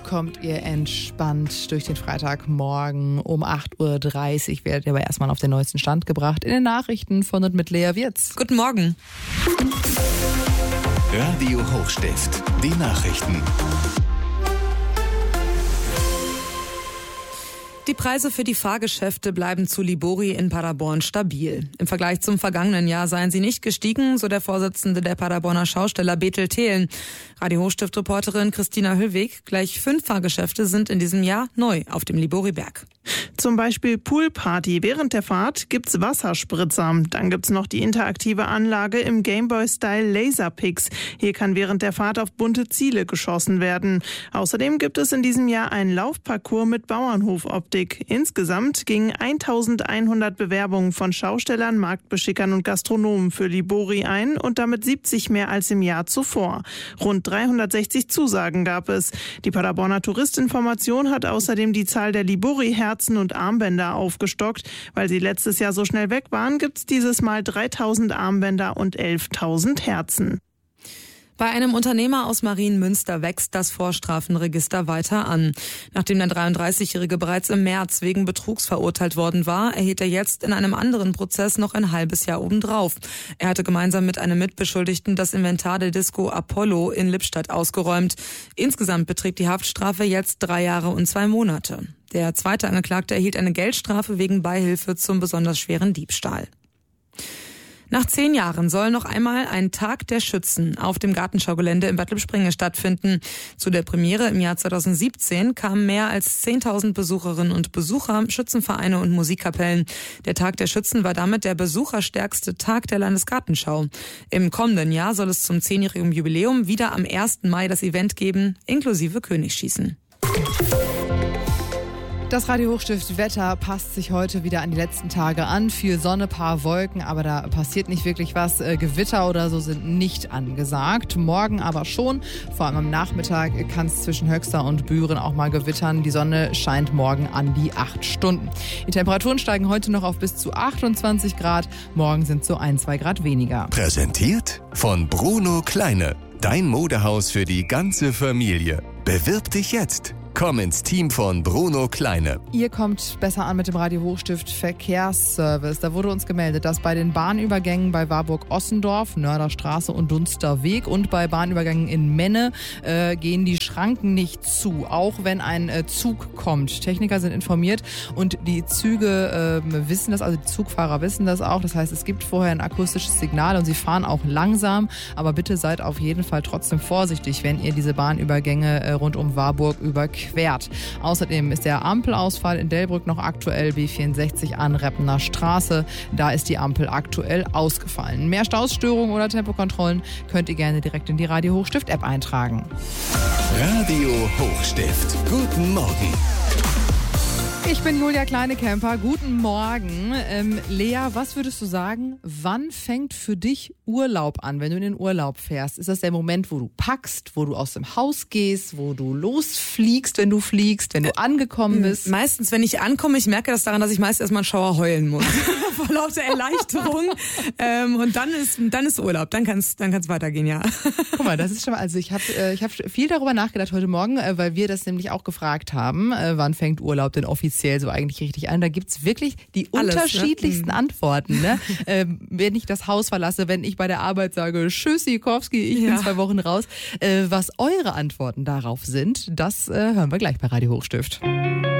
kommt ihr entspannt durch den Freitagmorgen um 8.30 Uhr. Werdet ihr aber erstmal auf den neuesten Stand gebracht in den Nachrichten von und mit Lea Wirz. Guten Morgen. Radio Hochstift, die Nachrichten. Die Preise für die Fahrgeschäfte bleiben zu Libori in Paderborn stabil. Im Vergleich zum vergangenen Jahr seien sie nicht gestiegen, so der Vorsitzende der Paderborner Schausteller Bethel Thelen. Radio Hochstift-Reporterin Christina Höllweg: Gleich 5 Fahrgeschäfte sind in diesem Jahr neu auf dem Libori-Berg. Zum Beispiel Poolparty. Während der Fahrt gibt's Wasserspritzer. Dann gibt's noch die interaktive Anlage im Gameboy-Style Laserpix. Hier kann während der Fahrt auf bunte Ziele geschossen werden. Außerdem gibt es in diesem Jahr einen Laufparcours mit Bauernhofoptik. Insgesamt gingen 1100 Bewerbungen von Schaustellern, Marktbeschickern und Gastronomen für Libori ein und damit 70 mehr als im Jahr zuvor. Rund 360 Zusagen gab es. Die Paderborner Touristinformation hat außerdem die Zahl der Libori-Herzen und Armbänder aufgestockt. Weil sie letztes Jahr so schnell weg waren, gibt es dieses Mal 3000 Armbänder und 11.000 Herzen. Bei einem Unternehmer aus Marienmünster wächst das Vorstrafenregister weiter an. Nachdem der 33-Jährige bereits im März wegen Betrugs verurteilt worden war, erhielt er jetzt in einem anderen Prozess noch ein halbes Jahr obendrauf. Er hatte gemeinsam mit einem Mitbeschuldigten das Inventar der Disco Apollo in Lippstadt ausgeräumt. Insgesamt beträgt die Haftstrafe jetzt 3 Jahre und 2 Monate. Der zweite Angeklagte erhielt eine Geldstrafe wegen Beihilfe zum besonders schweren Diebstahl. Nach 10 Jahren soll noch einmal ein Tag der Schützen auf dem Gartenschaugelände in Bad Lippspringe stattfinden. Zu der Premiere im Jahr 2017 kamen mehr als 10.000 Besucherinnen und Besucher, Schützenvereine und Musikkapellen. Der Tag der Schützen war damit der besucherstärkste Tag der Landesgartenschau. Im kommenden Jahr soll es zum 10-jährigen Jubiläum wieder am 1. Mai das Event geben, inklusive Königsschießen. Das Radio Hochstift Wetter passt sich heute wieder an die letzten Tage an. Viel Sonne, paar Wolken, aber da passiert nicht wirklich was. Gewitter oder so sind nicht angesagt. Morgen aber schon. Vor allem am Nachmittag kann es zwischen Höxter und Büren auch mal gewittern. Die Sonne scheint morgen an die 8 Stunden. Die Temperaturen steigen heute noch auf bis zu 28 Grad. Morgen sind so 1-2 Grad weniger. Präsentiert von Bruno Kleine. Dein Modehaus für die ganze Familie. Bewirb dich jetzt. Komm ins Team von Bruno Kleine. Ihr kommt besser an mit dem Radio Hochstift Verkehrsservice. Da wurde uns gemeldet, dass bei den Bahnübergängen bei Warburg-Ossendorf, Nörderstraße und Dunsterweg und bei Bahnübergängen in Menne gehen die Schranken nicht zu, auch wenn ein Zug kommt. Techniker sind informiert und die Züge wissen das, also die Zugfahrer wissen das auch. Das heißt, es gibt vorher ein akustisches Signal und sie fahren auch langsam. Aber bitte seid auf jeden Fall trotzdem vorsichtig, wenn ihr diese Bahnübergänge rund um Warburg überquert. Außerdem ist der Ampelausfall in Delbrück noch aktuell, B64 an Reppener Straße. Da ist die Ampel aktuell ausgefallen. Mehr Stausstörungen oder Tempokontrollen könnt ihr gerne direkt in die Radio Hochstift App eintragen. Radio Hochstift. Guten Morgen. Ich bin Julia Kleinekemper. Guten Morgen. Lea, was würdest du sagen, wann fängt für dich Urlaub an, wenn du in den Urlaub fährst? Ist das der Moment, wo du packst, wo du aus dem Haus gehst, wo du losfliegst, wenn du fliegst, wenn du angekommen bist? Meistens, wenn ich ankomme, ich merke das daran, dass ich meist erstmal einen Schauer heulen muss. Vor lauter Erleichterung. Und dann ist Urlaub. Dann kann's weitergehen, ja. Guck mal, das ist schon mal, also ich hab viel darüber nachgedacht heute Morgen, weil wir das nämlich auch gefragt haben, wann fängt Urlaub denn offiziell so eigentlich richtig an? Da gibt's wirklich die unterschiedlichsten Antworten. Ne? Wenn ich das Haus verlasse, wenn ich bei der Arbeit sage, tschüss Sikorski, ich bin 2 Wochen raus. Was eure Antworten darauf sind, das hören wir gleich bei Radio Hochstift.